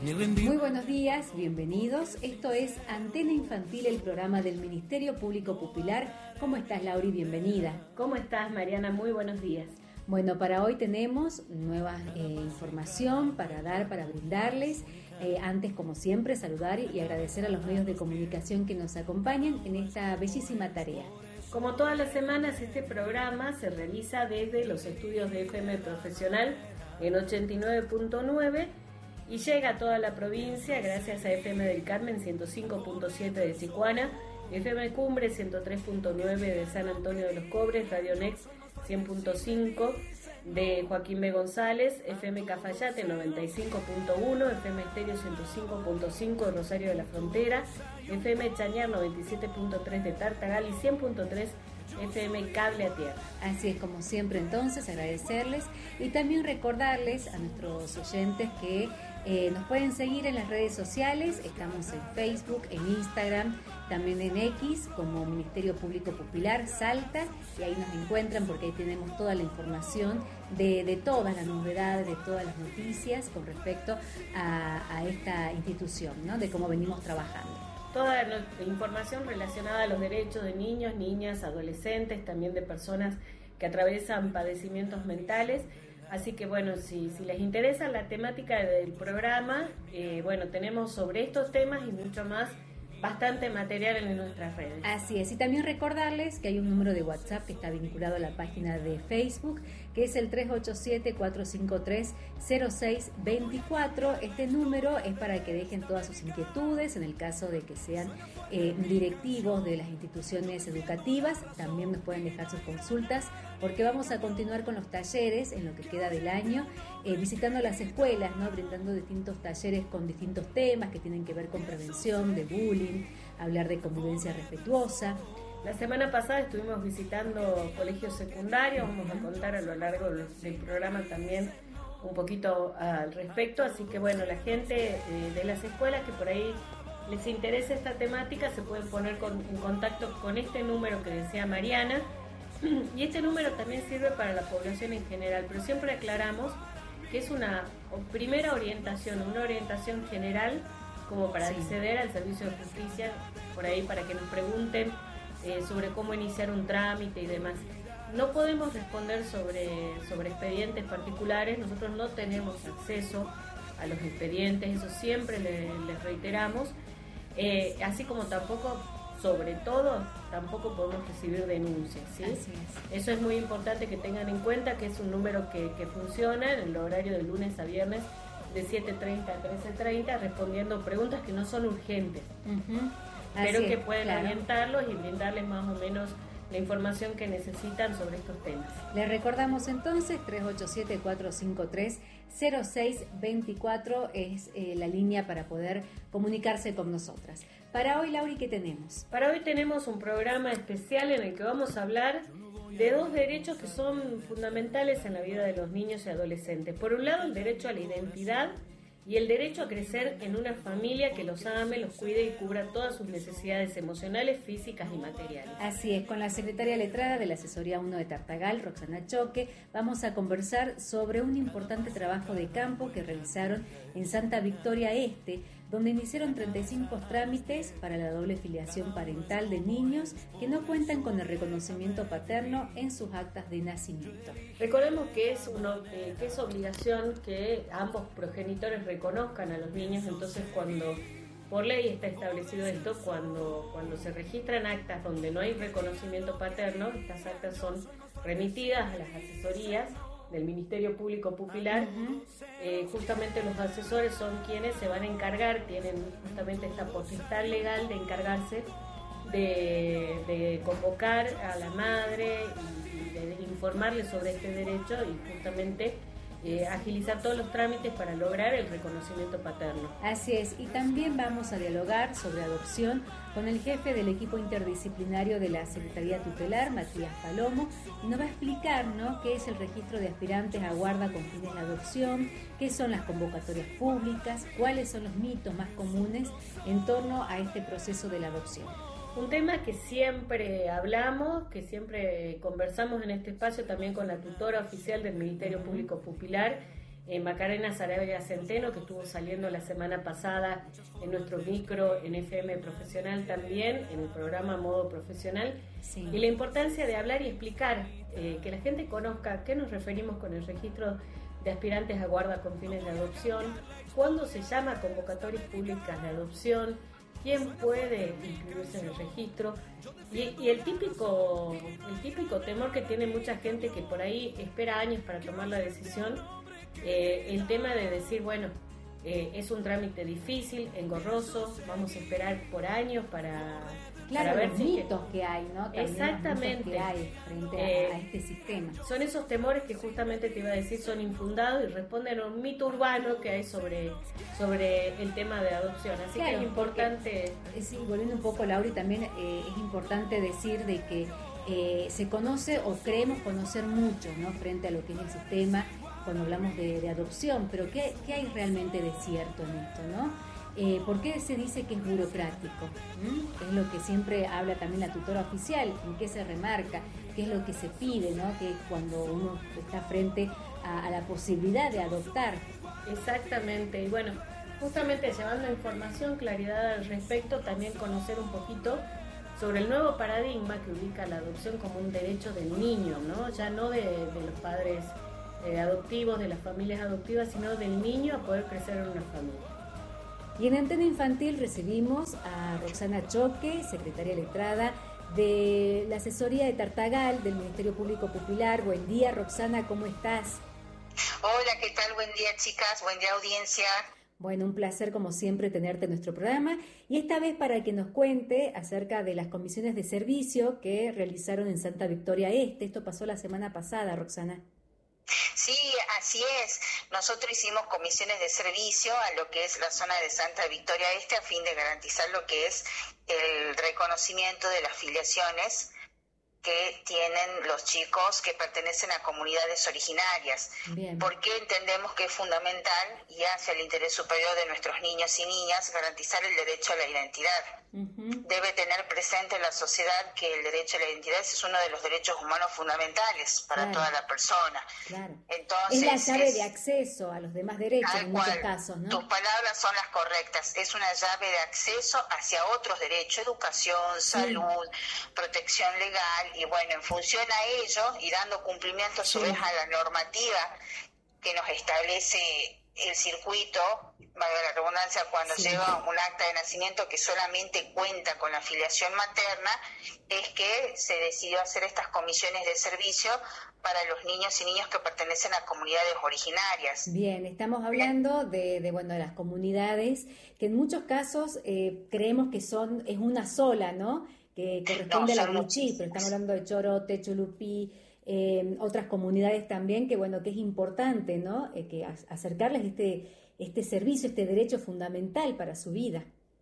Muy buenos días, bienvenidos. Esto es Antena Infantil, el programa del Ministerio Público Popular. ¿Cómo estás, Lauri? Bienvenida. ¿Cómo estás, Mariana? Muy buenos días. Bueno, para hoy tenemos nueva información para brindarles. Antes, como siempre, saludar y agradecer a los medios de comunicación que nos acompañan en esta bellísima tarea. Como todas las semanas, este programa se realiza desde los estudios de FM Profesional en 89.9 y llega a toda la provincia gracias a FM del Carmen 105.7 de Chicuana, FM Cumbre 103.9 de San Antonio de los Cobres, Radio Next 100.5 de Joaquín B. González, FM Cafayate 95.1, FM Estéreo 105.5 de Rosario de la Frontera, FM Chañar 97.3 de Tartagal y 100.3 FM Cable a Tierra. Así es, como siempre, entonces agradecerles y también recordarles a nuestros oyentes que nos pueden seguir en las redes sociales. Estamos en Facebook, en Instagram, también en X como Ministerio Público Popular Salta, y ahí nos encuentran porque ahí tenemos toda la información de todas las novedades, de todas las noticias con respecto a esta institución, ¿no? De cómo venimos trabajando. Toda la información relacionada a los derechos de niños, niñas, adolescentes, también de personas que atraviesan padecimientos mentales. Así que bueno, si les interesa la temática del programa, tenemos sobre estos temas y mucho más, bastante material en nuestras redes. Así es, y también recordarles que hay un número de WhatsApp que está vinculado a la página de Facebook, que es el 387-453-0624. Este número es para que dejen todas sus inquietudes, en el caso de que sean directivos de las instituciones educativas. También nos pueden dejar sus consultas, porque vamos a continuar con los talleres en lo que queda del año, visitando las escuelas, ¿no? Brindando distintos talleres con distintos temas que tienen que ver con prevención de bullying, hablar de convivencia respetuosa. La semana pasada estuvimos visitando colegios secundarios, vamos a contar a lo largo del programa también un poquito al respecto, así que bueno, la gente de las escuelas que por ahí les interesa esta temática se pueden poner en contacto con este número que decía Mariana, y este número también sirve para la población en general, pero siempre aclaramos que es una primera orientación, una orientación general como para acceder al servicio de justicia, por ahí para que nos pregunten sobre cómo iniciar un trámite y demás. No podemos responder sobre expedientes particulares, nosotros no tenemos acceso a los expedientes, eso siempre les reiteramos, así como tampoco, sobre todo, tampoco podemos recibir denuncias, ¿sí? Así es. Eso es muy importante que tengan en cuenta, que es un número que funciona en el horario de lunes a viernes, de 7:30 a 13:30, respondiendo preguntas que no son urgentes, pero que pueden orientarlos y brindarles más o menos la información que necesitan sobre estos temas. Les recordamos entonces, 387-453-0624 es la línea para poder comunicarse con nosotras. Para hoy, Lauri, ¿qué tenemos? Para hoy tenemos un programa especial en el que vamos a hablar de dos derechos que son fundamentales en la vida de los niños y adolescentes. Por un lado, el derecho a la identidad y el derecho a crecer en una familia que los ame, los cuide y cubra todas sus necesidades emocionales, físicas y materiales. Así es, con la secretaria letrada de la Asesoría 1 de Tartagal, Roxana Choque, vamos a conversar sobre un importante trabajo de campo que realizaron en Santa Victoria Este, donde iniciaron 35 trámites para la doble filiación parental de niños que no cuentan con el reconocimiento paterno en sus actas de nacimiento. Recordemos que es obligación que ambos progenitores reconozcan a los niños, entonces cuando por ley está establecido esto, cuando se registran actas donde no hay reconocimiento paterno, estas actas son remitidas a las asesorías del Ministerio Público Popular. Justamente los asesores son quienes se van a encargar, tienen justamente esta potestad legal de encargarse de convocar a la madre y de informarle sobre este derecho y justamente agilizar todos los trámites para lograr el reconocimiento paterno. Así es, y también vamos a dialogar sobre adopción con el jefe del equipo interdisciplinario de la Secretaría Tutelar, Matías Palomo, y nos va a explicar, ¿no?, qué es el registro de aspirantes a guarda con fines de adopción, qué son las convocatorias públicas, cuáles son los mitos más comunes en torno a este proceso de la adopción. Un tema que siempre hablamos, que siempre conversamos en este espacio también con la tutora oficial del Ministerio Público Popular, Macarena Sarabia Centeno, que estuvo saliendo la semana pasada en nuestro micro, en FM Profesional también, en el programa Modo Profesional, sí. Y la importancia de hablar y explicar, que la gente conozca a qué nos referimos con el registro de aspirantes a guarda con fines de adopción, cuándo se llama convocatorias públicas de adopción, quién puede inscribirse en el registro, y el típico temor que tiene mucha gente que por ahí espera años para tomar la decisión, el tema de decir, bueno, es un trámite difícil, engorroso, vamos a esperar por años para ver los mitos que hay, ¿no? También exactamente, los mitos que hay frente a este sistema. Son esos temores que justamente te iba a decir son infundados y responden a un mito urbano que hay sobre el tema de adopción. Así claro, que es importante. Sí, volviendo un poco, Laura, y también es importante decir de que se conoce o creemos conocer mucho, ¿no? Frente a lo que es el sistema cuando hablamos de adopción, pero ¿qué hay realmente de cierto en esto, no? ¿Por qué se dice que es burocrático? Es lo que siempre habla también la tutora oficial, en qué se remarca, qué es lo que se pide, ¿no? Que cuando uno está frente a la posibilidad de adoptar. Exactamente, y bueno, justamente llevando información, claridad al respecto, también conocer un poquito sobre el nuevo paradigma que ubica la adopción como un derecho del niño, ¿no? Ya no de los padres adoptivos, de las familias adoptivas, sino del niño a poder crecer en una familia. Y en Antena Infantil recibimos a Roxana Choque, secretaria letrada de la asesoría de Tartagal del Ministerio Público Popular. Buen día, Roxana, ¿cómo estás? Hola, ¿qué tal? Buen día, chicas, buen día, audiencia. Bueno, un placer como siempre tenerte en nuestro programa y esta vez para que nos cuente acerca de las comisiones de servicio que realizaron en Santa Victoria Este. Esto pasó la semana pasada, Roxana. Sí, así es. Nosotros hicimos comisiones de servicio a lo que es la zona de Santa Victoria Este a fin de garantizar lo que es el reconocimiento de las filiaciones que tienen los chicos que pertenecen a comunidades originarias. Bien. Porque entendemos que es fundamental y hacia el interés superior de nuestros niños y niñas garantizar el derecho a la identidad. Debe tener presente la sociedad que el derecho a la identidad es uno de los derechos humanos fundamentales para toda la persona. Claro. Entonces, es la llave de acceso a los demás derechos en muchos casos, ¿no? Tus palabras son las correctas. Es una llave de acceso hacia otros derechos, educación, salud, protección legal, y bueno, en función a ello y dando cumplimiento a su vez a la normativa que nos establece el circuito, valga la redundancia, cuando lleva un acta de nacimiento que solamente cuenta con la filiación materna, es que se decidió hacer estas comisiones de servicio para los niños y niñas que pertenecen a comunidades originarias. Bien, estamos hablando de las comunidades que en muchos casos creemos que es una sola, ¿no? Que corresponde a la Bruchí, pero estamos hablando de Chorote, Chulupí, otras comunidades también, que que es importante, ¿no? Que acercarles este servicio, este derecho fundamental para su vida.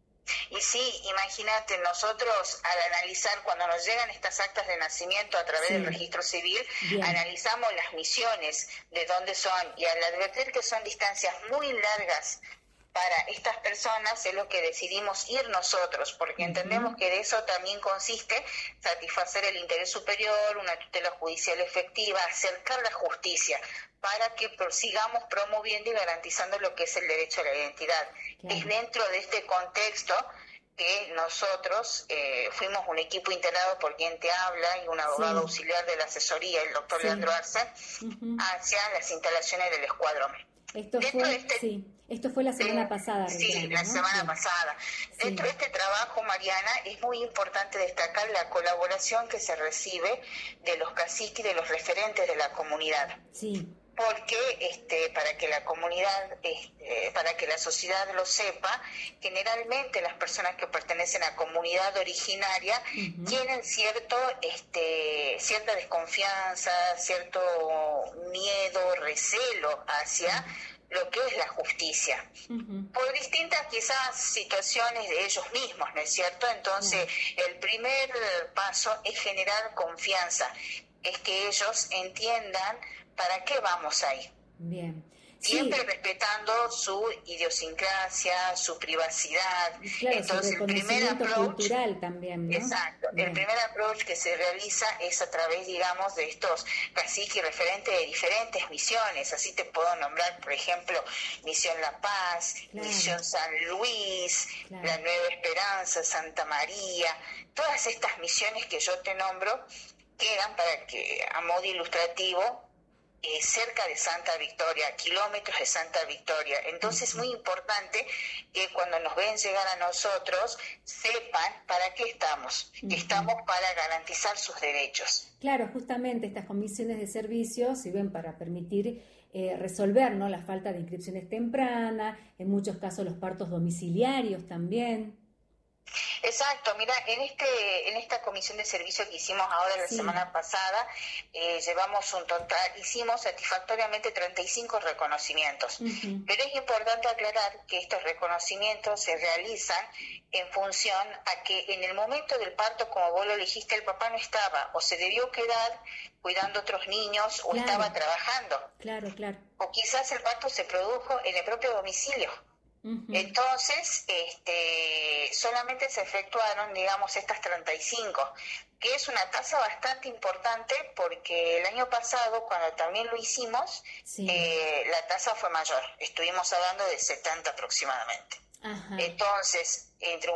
Y sí, imagínate, nosotros al analizar, cuando nos llegan estas actas de nacimiento a través del registro civil, analizamos las misiones, de dónde son, y al advertir que son distancias muy largas para estas personas, es lo que decidimos ir nosotros, porque entendemos que de eso también consiste satisfacer el interés superior, una tutela judicial efectiva, acercar la justicia, para que sigamos promoviendo y garantizando lo que es el derecho a la identidad. Claro. Es dentro de este contexto que nosotros fuimos un equipo integrado por quien te habla y un abogado auxiliar de la asesoría, el doctor Leandro Arce, hacia las instalaciones del escuadrón. Esto fue la semana pasada. Sí, la semana pasada. Dentro de este trabajo, Mariana, es muy importante destacar la colaboración que se recibe de los caciques y de los referentes de la comunidad. Sí. Porque para que la comunidad, para que la sociedad lo sepa, generalmente las personas que pertenecen a comunidad originaria tienen cierta desconfianza, cierto miedo, recelo hacia lo que es la justicia, por distintas quizás situaciones de ellos mismos, ¿no es cierto? Entonces, el primer paso es generar confianza, es que ellos entiendan para qué vamos ahí. Bien. siempre respetando su idiosincrasia, su privacidad. Claro, entonces su reconocimiento cultural también, ¿no? Exacto. Bien. El primer approach que se realiza es a través, digamos, de estos caciques referentes de diferentes misiones. Así te puedo nombrar, por ejemplo, Misión La Paz, Misión San Luis, la Nueva Esperanza, Santa María. Todas estas misiones que yo te nombro quedan, para que a modo ilustrativo, cerca de Santa Victoria, kilómetros de Santa Victoria. Entonces es muy importante que cuando nos ven llegar a nosotros sepan para qué estamos. Estamos para garantizar sus derechos. Claro, justamente estas comisiones de servicio sirven para permitir resolver, ¿no?, la falta de inscripciones tempranas, en muchos casos los partos domiciliarios también. Exacto, mira, en esta comisión de servicio que hicimos ahora la semana pasada, hicimos satisfactoriamente 35 reconocimientos, pero es importante aclarar que estos reconocimientos se realizan en función a que en el momento del parto, como vos lo dijiste, el papá no estaba, o se debió quedar cuidando a otros niños, o estaba trabajando. Claro. O quizás el parto se produjo en el propio domicilio. Entonces, solamente se efectuaron, digamos, estas 35, que es una tasa bastante importante, porque el año pasado, cuando también lo hicimos, la tasa fue mayor. Estuvimos hablando de 70 aproximadamente. Ajá. Entonces, entre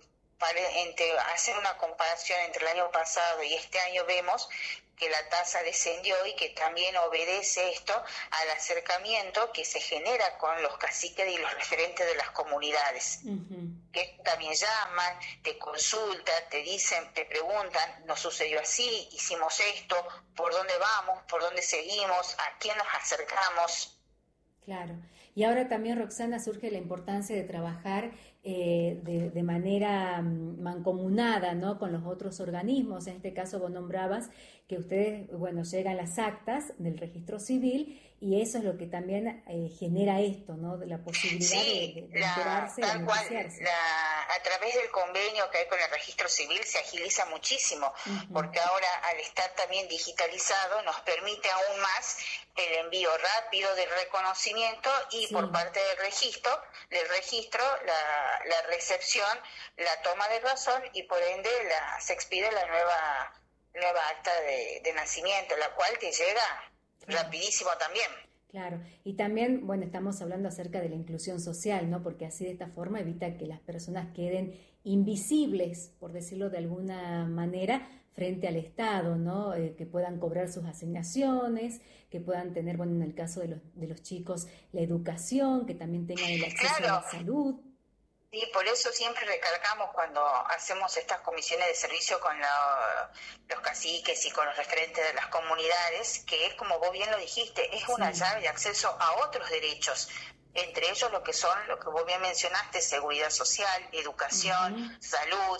hacer una comparación entre el año pasado y este año, vemos que la tasa descendió y que también obedece esto al acercamiento que se genera con los caciques y los referentes de las comunidades, que también llaman, te consultan, te dicen, te preguntan, nos sucedió así, hicimos esto, por dónde vamos, por dónde seguimos, a quién nos acercamos. Claro. Y ahora también, Roxana, surge la importancia de trabajar de manera mancomunada, ¿no?, con los otros organismos. En este caso vos nombrabas que ustedes, llegan las actas del registro civil, y eso es lo que también genera esto, ¿no?, de la posibilidad de enterarse, de beneficiarse. A través del convenio que hay con el registro civil se agiliza muchísimo, porque ahora, al estar también digitalizado, nos permite aún más el envío rápido del reconocimiento y por parte del registro, la recepción, la toma de razón, y por ende se expide la nueva acta de nacimiento, la cual te llega rapidísimo también. Claro, y también, estamos hablando acerca de la inclusión social, ¿no?, porque así, de esta forma, evita que las personas queden invisibles, por decirlo de alguna manera, frente al Estado, ¿no?, que puedan cobrar sus asignaciones, que puedan tener, en el caso de los chicos, la educación, que también tengan el acceso a la salud. Sí, por eso siempre recalcamos, cuando hacemos estas comisiones de servicio con los caciques y con los referentes de las comunidades, que es, como vos bien lo dijiste, es una llave de acceso a otros derechos, entre ellos lo que vos bien mencionaste: seguridad social, educación, salud.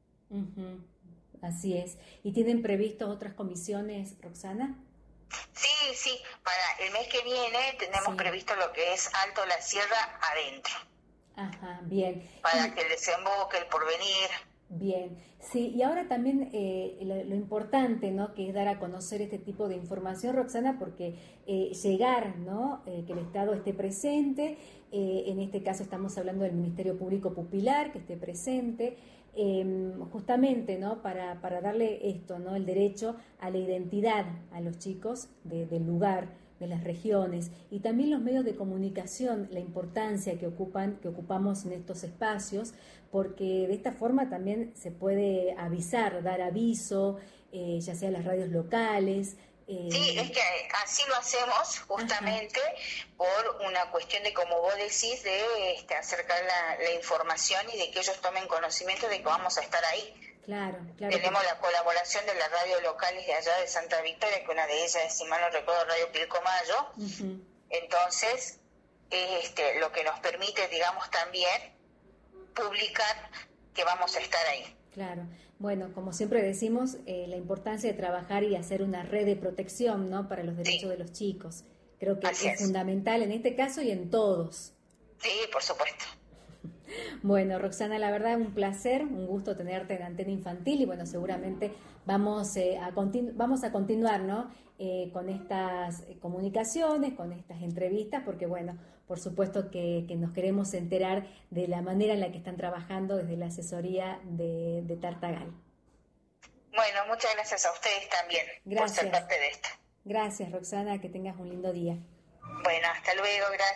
Así es. ¿Y tienen previsto otras comisiones, Roxana? Sí, para el mes que viene tenemos previsto lo que es Alto La Sierra adentro. Ajá, bien. Para que el desemboque, el porvenir. Bien, sí, y ahora también lo importante, ¿no?, que es dar a conocer este tipo de información, Roxana, porque llegar, ¿no?, que el Estado esté presente, en este caso estamos hablando del Ministerio Público Pupilar, que esté presente, justamente, ¿no?, para darle esto, ¿no?, el derecho a la identidad a los chicos del lugar, de las regiones, y también los medios de comunicación, la importancia que ocupamos en estos espacios, porque de esta forma también se puede avisar, dar aviso, ya sea las radios locales. Sí, es que así lo hacemos justamente por una cuestión de, como vos decís, de acercar la información y de que ellos tomen conocimiento de que vamos a estar ahí. Claro. Tenemos la colaboración de las radios locales de allá de Santa Victoria, que una de ellas es, si mal no recuerdo, Radio Pilcomayo. Entonces, lo que nos permite, digamos, también publicar que vamos a estar ahí. Claro. Bueno, como siempre decimos, la importancia de trabajar y hacer una red de protección, ¿no?, para los derechos de los chicos. Creo que es fundamental en este caso y en todos. Sí, por supuesto. Bueno, Roxana, la verdad un placer, un gusto tenerte en Antena Infantil y bueno, seguramente vamos a continuar, ¿no? Con estas comunicaciones, con estas entrevistas, porque bueno, por supuesto que nos queremos enterar de la manera en la que están trabajando desde la asesoría de Tartagal. Bueno, muchas gracias a ustedes también por ser parte de esto. Gracias, Roxana, que tengas un lindo día. Bueno, hasta luego, gracias.